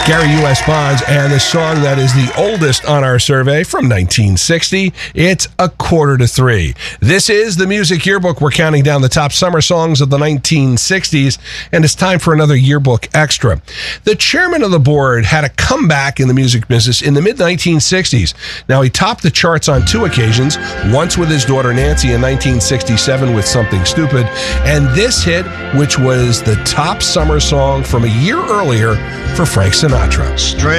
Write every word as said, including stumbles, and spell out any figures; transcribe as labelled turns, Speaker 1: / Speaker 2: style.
Speaker 1: Gary U S. Bonds, and the song that is the oldest on our survey from nineteen sixty. It's A Quarter to Three. This is the Music Yearbook. We're counting down the top summer songs of the nineteen sixties, and it's time for another yearbook extra. The chairman of the board had a comeback in the music business in the mid nineteen sixties. Now, he topped the charts on two occasions, once with his daughter Nancy in nineteen sixty-seven with Something Stupid, and this hit, which was the top summer song from a year earlier for Frank Sinatra.
Speaker 2: Straight